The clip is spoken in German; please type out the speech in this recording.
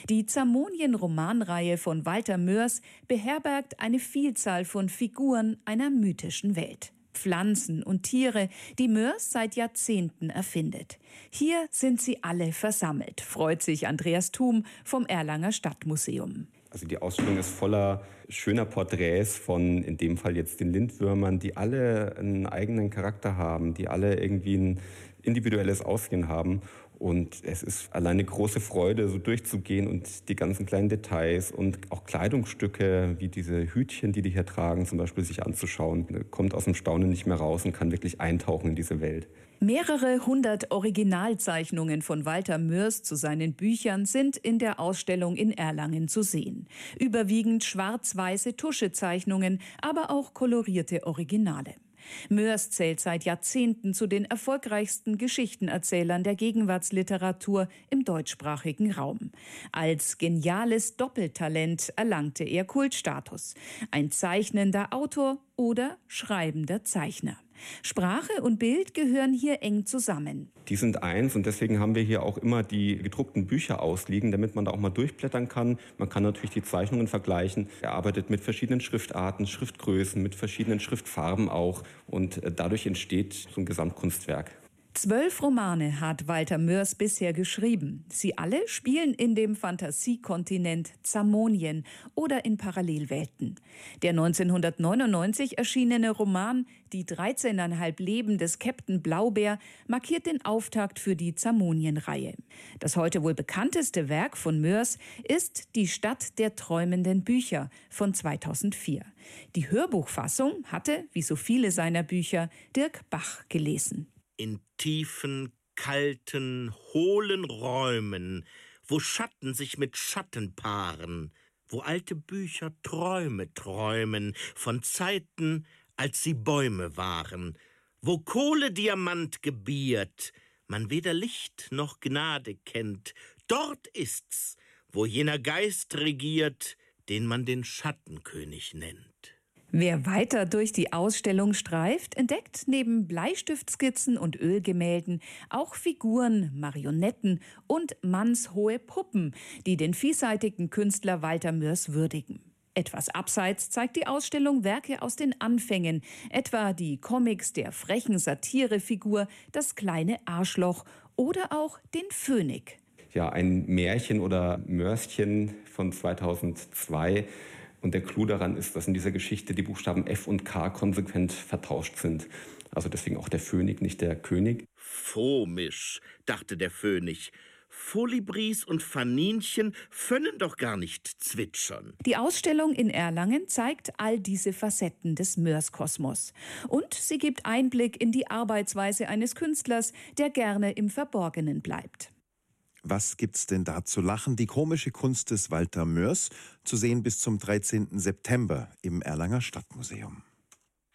Die Zamonien-Romanreihe von Walter Moers beherbergt eine Vielzahl von Figuren einer mythischen Welt. Pflanzen und Tiere, die Moers seit Jahrzehnten erfindet. Hier sind sie alle versammelt, freut sich Andreas Thum vom Erlanger Stadtmuseum. Also die Ausstellung ist voller schöner Porträts von, in dem Fall jetzt den Lindwürmern, die alle einen eigenen Charakter haben, die alle irgendwie ein individuelles Aussehen haben. Und es ist alleine eine große Freude, so durchzugehen und die ganzen kleinen Details und auch Kleidungsstücke, wie diese Hütchen, die hier tragen, zum Beispiel sich anzuschauen. Man kommt aus dem Staunen nicht mehr raus und kann wirklich eintauchen in diese Welt. Mehrere hundert Originalzeichnungen von Walter Moers zu seinen Büchern sind in der Ausstellung in Erlangen zu sehen. Überwiegend schwarz-weiße Tuschezeichnungen, aber auch kolorierte Originale. Moers zählt seit Jahrzehnten zu den erfolgreichsten Geschichtenerzählern der Gegenwartsliteratur im deutschsprachigen Raum. Als geniales Doppeltalent erlangte er Kultstatus. Ein zeichnender Autor oder schreibender Zeichner. Sprache und Bild gehören hier eng zusammen. Die sind eins und deswegen haben wir hier auch immer die gedruckten Bücher ausliegen, damit man da auch mal durchblättern kann. Man kann natürlich die Zeichnungen vergleichen. Er arbeitet mit verschiedenen Schriftarten, Schriftgrößen, mit verschiedenen Schriftfarben auch und dadurch entsteht so ein Gesamtkunstwerk. 12 Romane hat Walter Moers bisher geschrieben. Sie alle spielen in dem Fantasiekontinent Zamonien oder in Parallelwelten. Der 1999 erschienene Roman Die 13,5 Leben des Captain Blaubeer markiert den Auftakt für die Zamonien-Reihe. Das heute wohl bekannteste Werk von Moers ist Die Stadt der träumenden Bücher von 2004. Die Hörbuchfassung hatte, wie so viele seiner Bücher, Dirk Bach gelesen. In tiefen, kalten, hohlen Räumen, wo Schatten sich mit Schatten paaren, wo alte Bücher Träume träumen von Zeiten, als sie Bäume waren, wo Kohle Diamant gebiert, man weder Licht noch Gnade kennt, dort ist's, wo jener Geist regiert, den man den Schattenkönig nennt. Wer weiter durch die Ausstellung streift, entdeckt neben Bleistiftskizzen und Ölgemälden auch Figuren, Marionetten und mannshohe Puppen, die den vielseitigen Künstler Walter Moers würdigen. Etwas abseits zeigt die Ausstellung Werke aus den Anfängen, etwa die Comics der frechen Satirefigur Das kleine Arschloch oder auch den Phönik. Ja, ein Märchen oder Mörschen von 2002. Und der Clou daran ist, dass in dieser Geschichte die Buchstaben F und K konsequent vertauscht sind. Also deswegen auch der Phönik, nicht der König. Fomisch, dachte der Phönig. Folibris und Faninchen können doch gar nicht zwitschern. Die Ausstellung in Erlangen zeigt all diese Facetten des Moers-Kosmos. Und sie gibt Einblick in die Arbeitsweise eines Künstlers, der gerne im Verborgenen bleibt. Was gibt's denn da zu lachen? Die komische Kunst des Walter Moers, zu sehen bis zum 13. September im Erlanger Stadtmuseum.